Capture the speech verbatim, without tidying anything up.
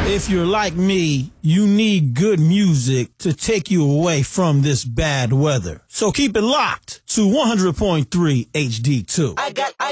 If you're like me, you need good music to take you away from this bad weather. So keep it locked to one hundred point three H D two. I got, I